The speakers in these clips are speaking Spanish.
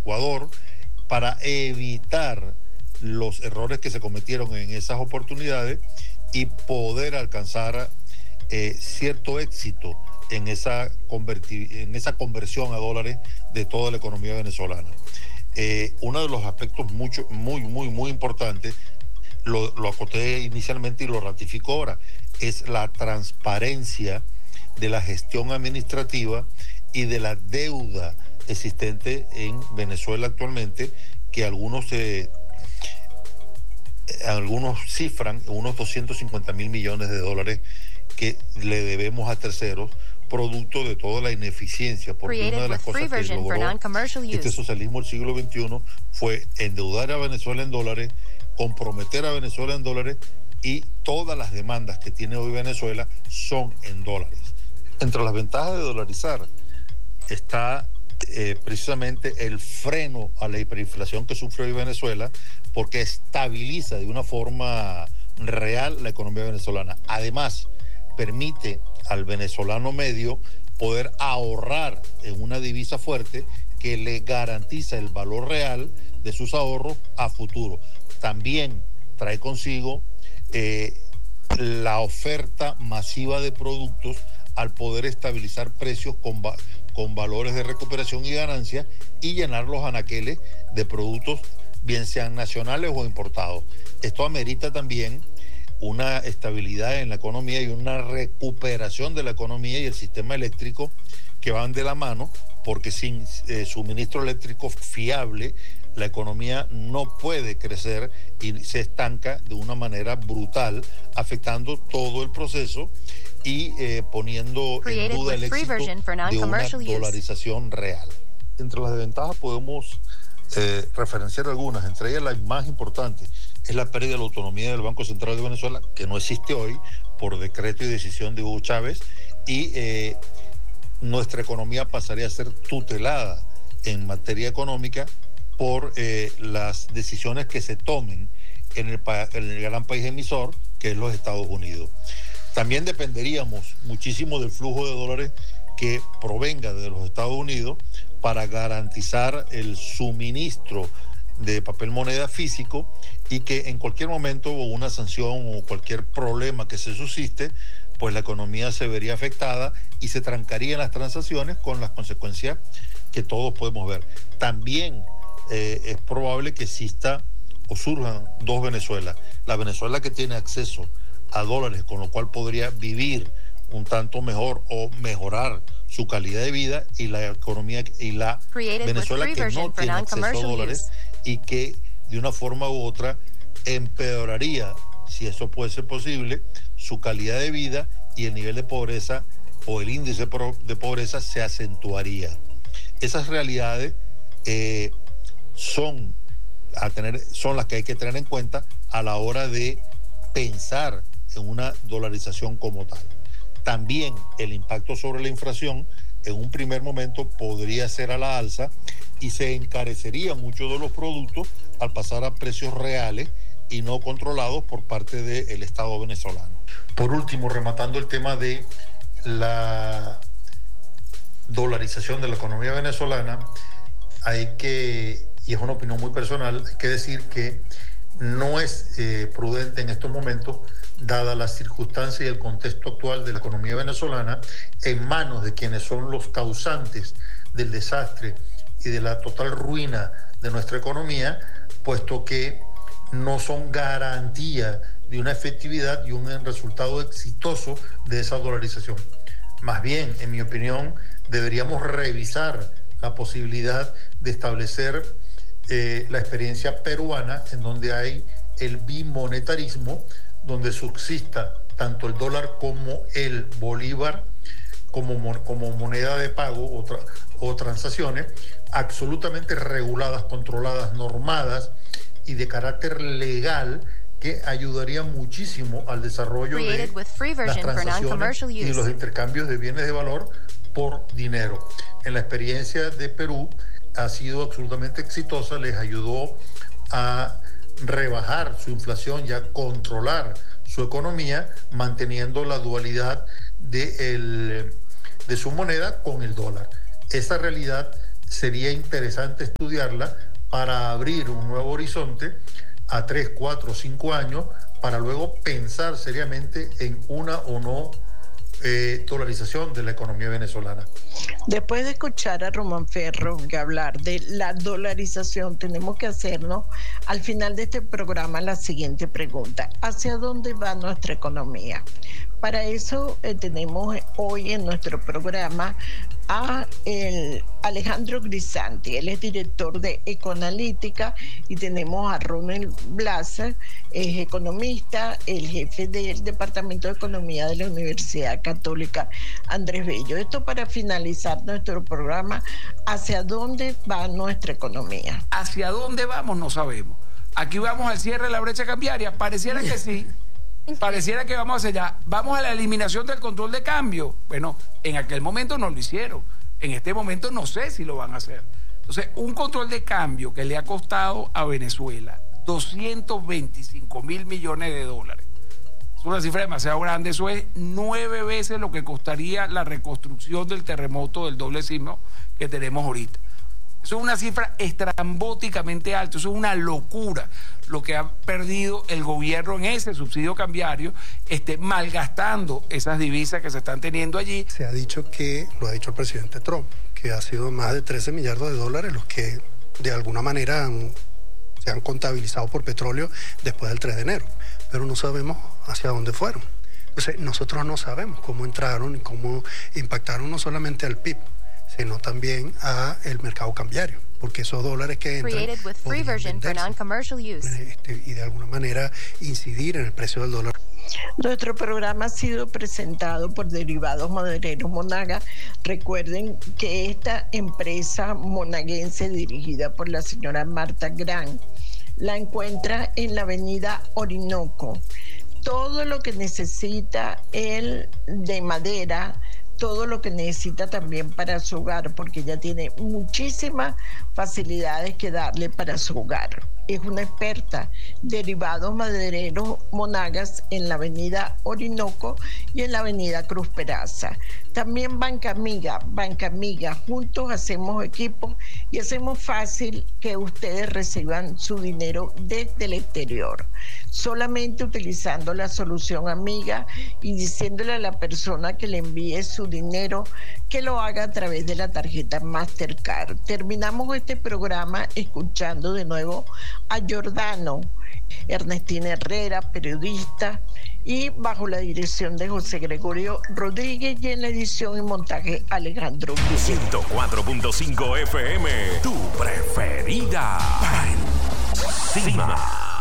Ecuador para evitar los errores que se cometieron en esas oportunidades y poder alcanzar cierto éxito en esa conversión a dólares de toda la economía venezolana. Uno de los aspectos muy importantes, lo acoté inicialmente y lo ratifico ahora, es la transparencia de la gestión administrativa y de la deuda existente en Venezuela actualmente, que algunos cifran unos 250.000 millones de dólares que le debemos a terceros, producto de toda la ineficiencia, porque una de las cosas que logró este socialismo del siglo XXI fue endeudar a Venezuela en dólares, comprometer a Venezuela en dólares, y todas las demandas que tiene hoy Venezuela son en dólares. Entre las ventajas de dolarizar está precisamente el freno a la hiperinflación que sufre hoy Venezuela, porque estabiliza de una forma real la economía venezolana. Además, permite al venezolano medio poder ahorrar en una divisa fuerte que le garantiza el valor real de sus ahorros a futuro. También trae consigo la oferta masiva de productos al poder estabilizar precios con valores de recuperación y ganancia y llenar los anaqueles de productos, bien sean nacionales o importados. Esto amerita también una estabilidad en la economía y una recuperación de la economía y el sistema eléctrico, que van de la mano, porque sin suministro eléctrico fiable la economía no puede crecer y se estanca de una manera brutal, afectando todo el proceso y poniendo en duda el éxito de una dolarización real. Entre las desventajas podemos referenciar algunas, entre ellas la más importante es la pérdida de la autonomía del Banco Central de Venezuela, que no existe hoy por decreto y decisión de Hugo Chávez, y nuestra economía pasaría a ser tutelada en materia económica por las decisiones que se tomen en el gran país emisor, que es los Estados Unidos. También dependeríamos muchísimo del flujo de dólares que provenga de los Estados Unidos para garantizar el suministro de papel moneda físico, y que en cualquier momento o una sanción o cualquier problema que se suscite, pues la economía se vería afectada y se trancarían las transacciones con las consecuencias que todos podemos ver. También es probable que exista o surjan dos Venezuelas. La Venezuela que tiene acceso a dólares, con lo cual podría vivir un tanto mejor o mejorar su calidad de vida, y la economía y la Venezuela que no tiene acceso a dólares y que de una forma u otra empeoraría, si eso puede ser posible, su calidad de vida, y el nivel de pobreza o el índice de pobreza se acentuaría. Esas realidades son las que hay que tener en cuenta a la hora de pensar en una dolarización como tal. También el impacto sobre la inflación en un primer momento podría ser a la alza y se encarecería mucho de los productos al pasar a precios reales y no controlados por parte del Estado venezolano. Por último, rematando el tema de la dolarización de la economía venezolana, y es una opinión muy personal, hay que decir que no es prudente en estos momentos, dada las circunstancias y el contexto actual de la economía venezolana, en manos de quienes son los causantes del desastre y de la total ruina de nuestra economía, puesto que no son garantía de una efectividad y un resultado exitoso de esa dolarización. Más bien, en mi opinión, deberíamos revisar la posibilidad de establecer la experiencia peruana, en donde hay el bimonetarismo, donde subsista tanto el dólar como el bolívar como moneda de pago o transacciones absolutamente reguladas, controladas, normadas y de carácter legal, que ayudaría muchísimo al desarrollo de las transacciones y los intercambios de bienes de valor por dinero. En la experiencia de Perú ha sido absolutamente exitosa, les ayudó a rebajar su inflación y a controlar su economía, manteniendo la dualidad de su moneda con el dólar. Esa realidad sería interesante estudiarla para abrir un nuevo horizonte a 3, 4, 5 años, para luego pensar seriamente en una o no dolarización de la economía venezolana. Después de escuchar a Román Ferro hablar de la dolarización, tenemos que hacernos al final de este programa la siguiente pregunta: ¿hacia dónde va nuestra economía? Para eso tenemos hoy en nuestro programa a Alejandro Grisanti. Él es director de Ecoanalítica, y tenemos a Ronald Blaser, es economista, el jefe del Departamento de Economía de la Universidad Católica Andrés Bello. Esto para finalizar nuestro programa: ¿hacia dónde va nuestra economía? ¿Hacia dónde vamos? No sabemos. Aquí vamos al cierre de la brecha cambiaria. Pareciera que sí. Pareciera que vamos hacia allá. Vamos a la eliminación del control de cambio. Bueno, en aquel momento no lo hicieron. En este momento no sé si lo van a hacer. Entonces, un control de cambio que le ha costado a Venezuela 225 mil millones de dólares. Es una cifra demasiado grande. Eso es 9 veces lo que costaría la reconstrucción del terremoto del doble sismo que tenemos ahorita. Eso es una cifra estrambóticamente alta. Eso es una locura lo que ha perdido el gobierno en ese subsidio cambiario, malgastando esas divisas que se están teniendo allí. Se ha dicho que, lo ha dicho el presidente Trump, que ha sido más de 13 millardos de dólares los que de alguna manera se han contabilizado por petróleo después del 3 de enero, pero no sabemos hacia dónde fueron. Entonces, nosotros no sabemos cómo entraron y cómo impactaron no solamente al PIB, sino también a el mercado cambiario, porque esos dólares que entran y de alguna manera incidir en el precio del dólar. Nuestro programa ha sido presentado por Derivados Madereros Monaga. Recuerden que esta empresa monaguense, dirigida por la señora Marta Gran, la encuentra en la avenida Orinoco. Todo lo que necesita él de madera, todo lo que necesita también para su hogar, porque ella tiene muchísimas facilidades que darle para su hogar. Es una experta. Derivados Madereros Monagas en la avenida Orinoco y en la avenida Cruz Peraza. También Banca Amiga, juntos hacemos equipo y hacemos fácil que ustedes reciban su dinero desde el exterior. Solamente utilizando la solución Amiga y diciéndole a la persona que le envíe su dinero que lo haga a través de la tarjeta Mastercard. Terminamos este programa escuchando de nuevo a Giordano, Ernestina Herrera, periodista, y bajo la dirección de José Gregorio Rodríguez, y en la edición y montaje Alejandro Guillermo. 104.5 FM, tu preferida. Encima.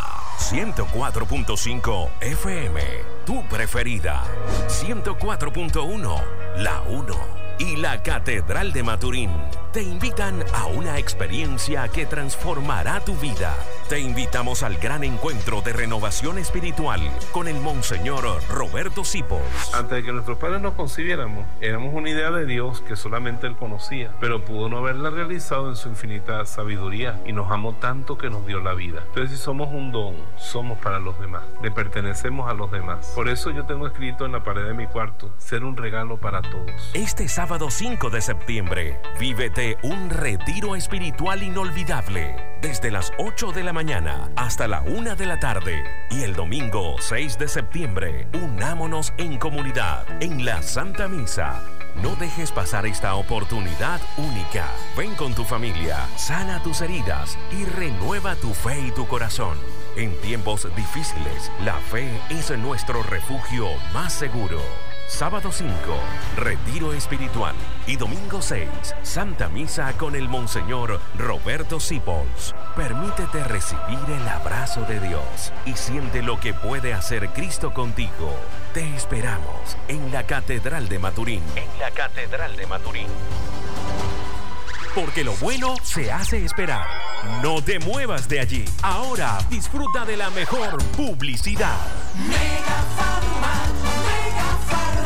104.5 FM, tu preferida. 104.1, la 1. Y la Catedral de Maturín te invitan a una experiencia que transformará tu vida. Te invitamos al gran encuentro de renovación espiritual con el Monseñor Roberto Sipos. Antes de que nuestros padres nos concibiéramos, éramos una idea de Dios que solamente Él conocía, pero pudo no haberla realizado en su infinita sabiduría, y nos amó tanto que nos dio la vida. Entonces, si somos un don, somos para los demás, le pertenecemos a los demás. Por eso yo tengo escrito en la pared de mi cuarto: ser un regalo para todos. Este sábado 5 de septiembre, vívete un retiro espiritual inolvidable, desde las 8 de la mañana hasta la 1 de la tarde. Y el domingo 6 de septiembre, unámonos en comunidad en la Santa Misa. No dejes pasar esta oportunidad única. Ven con tu familia, sana tus heridas y renueva tu fe y tu corazón. En tiempos difíciles, la fe es nuestro refugio más seguro. Sábado 5, retiro espiritual. Y domingo 6, Santa Misa con el Monseñor Roberto Sipos. Permítete recibir el abrazo de Dios y siente lo que puede hacer Cristo contigo. Te esperamos en la Catedral de Maturín. En la Catedral de Maturín. Porque lo bueno se hace esperar. No te muevas de allí. Ahora disfruta de la mejor publicidad. Mega Farma, Mega Farma.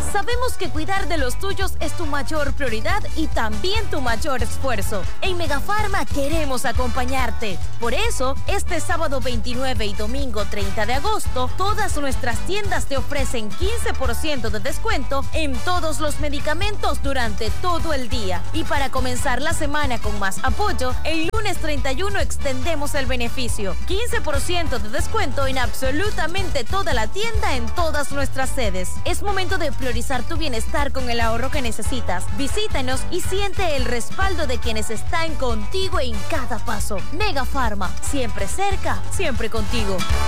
Sabemos que cuidar de los tuyos es tu mayor prioridad y también tu mayor esfuerzo. En Megafarma queremos acompañarte. Por eso, este sábado 29 y domingo 30 de agosto, todas nuestras tiendas te ofrecen 15% de descuento en todos los medicamentos durante todo el día. Y para comenzar la semana con más apoyo, el lunes 31 extendemos el beneficio. 15% de descuento en absolutamente toda la tienda en todas nuestras sedes. Es momento de priorizar tu bienestar con el ahorro que necesitas. Visítanos y siente el respaldo de quienes están contigo en cada paso. Megafarma, siempre cerca, siempre contigo.